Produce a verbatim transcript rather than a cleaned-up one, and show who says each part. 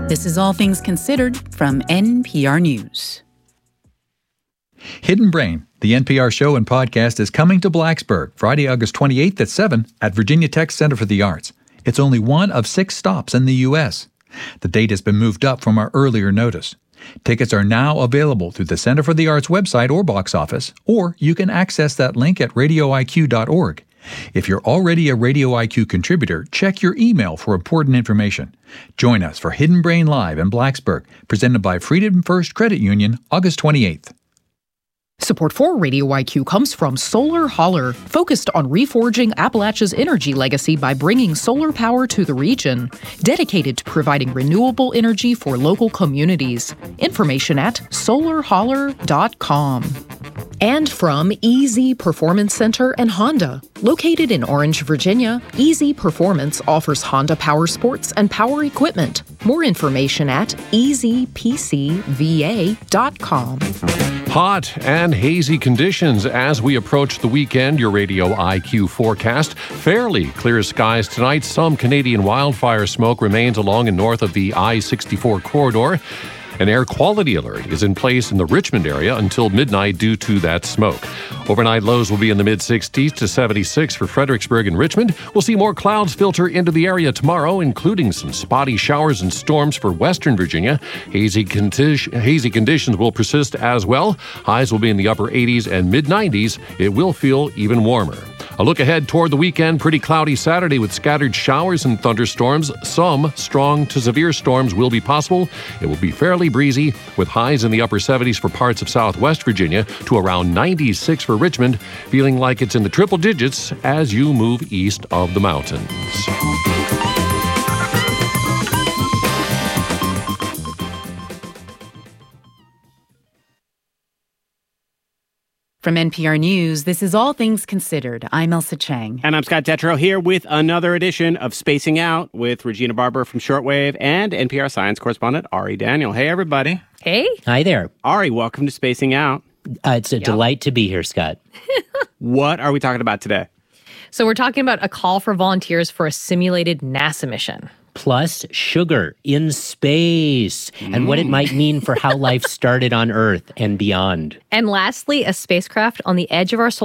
Speaker 1: This is All Things Considered from N P R News.
Speaker 2: Hidden Brain, the N P R show and podcast, is coming to Blacksburg Friday, August twenty-eighth at seven at Virginia Tech Center for the Arts. It's only one of six stops in the U S. The date has been moved up from our earlier notice. Tickets are now available through the Center for the Arts website or box office, or you can access that link at radio I Q dot org. If you're already a Radio I Q contributor, check your email for important information. Join us for Hidden Brain Live in Blacksburg, presented by Freedom First Credit Union, August twenty-eighth.
Speaker 3: Support for Radio I Q comes from Solar Holler, focused on reforging Appalachia's energy legacy by bringing solar power to the region, dedicated to providing renewable energy for local communities. Information at solar holler dot com. And from Easy Performance Center and Honda. Located in Orange, Virginia, Easy Performance offers Honda power sports and power equipment. More information at easy p c v a dot com.
Speaker 4: Hot and hazy conditions as we approach the weekend. Your Radio I Q forecast. Fairly clear skies tonight. Some Canadian wildfire smoke remains along and north of the I sixty-four corridor. An air quality alert is in place in the Richmond area until midnight due to that smoke. Overnight lows will be in the mid-sixties to seventy-six for Fredericksburg and Richmond. We'll see more clouds filter into the area tomorrow, including some spotty showers and storms for western Virginia. Hazy, condi- hazy conditions will persist as well. Highs will be in the upper eighties and mid-nineties. It will feel even warmer. A look ahead toward the weekend, pretty cloudy Saturday with scattered showers and thunderstorms. Some strong to severe storms will be possible. It will be fairly breezy with highs in the upper seventies for parts of southwest Virginia to around ninety-six for Richmond, feeling like it's in the triple digits as you move east of the mountains.
Speaker 1: From N P R News, this is All Things Considered. I'm Elsa Chang.
Speaker 5: And I'm Scott Detrow here with another edition of Spacing Out with Regina Barber from Shortwave and N P R science correspondent Ari Daniel. Hey, everybody.
Speaker 6: Hey.
Speaker 7: Hi there.
Speaker 5: Ari, welcome to Spacing Out.
Speaker 7: Uh, it's a yep. delight to be here, Scott.
Speaker 5: What are we talking about today?
Speaker 6: So we're talking about a call for volunteers for a simulated NASA mission.
Speaker 7: Plus sugar in space mm. and what it might mean for how life started on Earth and beyond.
Speaker 6: And lastly, a spacecraft on the edge of our solar